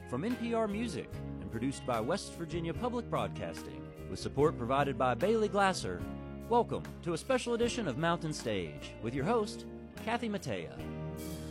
from NPR Music and produced by West Virginia Public Broadcasting, with support provided by Bailey Glasser. Welcome to a special edition of Mountain Stage with your host, Kathy Mattea.